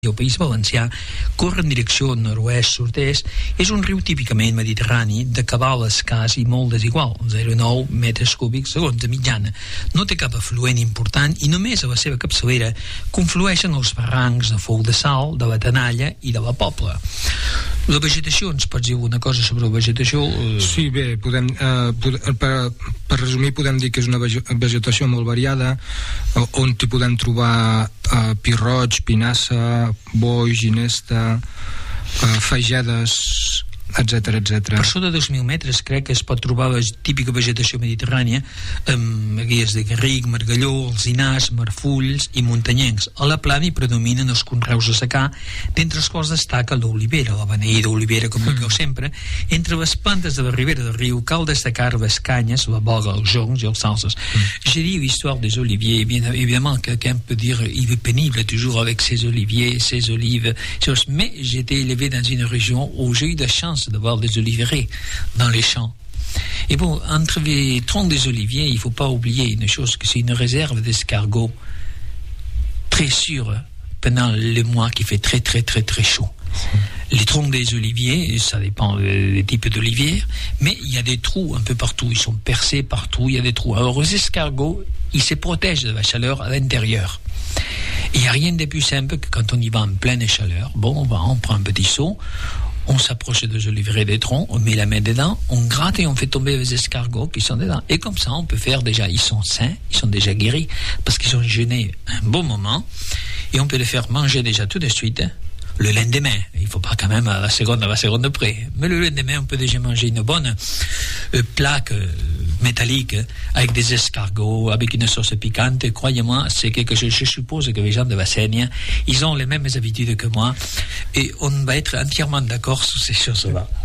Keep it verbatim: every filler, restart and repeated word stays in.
el País Valencià corre en direcció nord-oest, sud-est. És un riu típicament mediterrani de cabal escàs i molt desigual, zero coma nou metres cúbics segons de mitjana. No té cap afluent important i només a la seva capçalera conflueixen els barrancs de Fou de Sal, de la Tenalla i de la Pobla. La vegetació, ens pots dir alguna cosa sobre la vegetació? Sí, bé, podem, eh, pod per, per resumir podem dir que és una vegetació molt variada, on hi podem trobar eh, pi roig, pinassa, boi, ginesta, eh, fagedes, etcètera, etcètera. Per sota de dos mil metres crec que es pot trobar la típica vegetació mediterrània amb guies de garric, margalló, alzinars, marfulls i muntanyencs. A la plana hi predominen els conreus a secà, d'entre els quals destaca l'olivera, la beneïda olivera, com mm. diu sempre. Entre les plantes de la ribera del riu cal destacar les canyes, la boga, els joncs i els salses. Mm. J'ai dit l'histoire des oliviers, bien évidemment quelqu'un peut dire il est pénible toujours avec ses oliviers, ses olives, mais j'ai été élevé dans une région où j'ai eu de chance de voir des oliveraies dans les champs. Et bon, entre les troncs des oliviers, il ne faut pas oublier une chose, que c'est une réserve d'escargots très sûre pendant les mois qui fait très très très très chaud. Les troncs des oliviers, ça dépend des types d'oliviers, mais il y a des trous un peu partout, ils sont percés partout, il y a des trous. Alors les escargots, ils se protègent de la chaleur à l'intérieur. Il n'y a rien de plus simple que quand on y va en pleine chaleur. Bon, on, va, on prend un petit seau, on s'approche des oliveraies des troncs, on met la main dedans, on gratte et on fait tomber les escargots qui sont dedans. Et comme ça, on peut faire déjà, ils sont sains, ils sont déjà guéris, parce qu'ils ont jeûné un bon moment, et on peut les faire manger déjà tout de suite, le lendemain. Il ne faut pas quand même à la seconde, à la seconde près. Mais le lendemain, on peut déjà manger une bonne euh, plaque euh, métallique euh, avec des escargots, avec une sauce piquante. Croyez-moi, c'est quelque chose. Je suppose que les gens de la Seigne, ils ont les mêmes habitudes que moi, et on va être entièrement d'accord sur ces choses-là.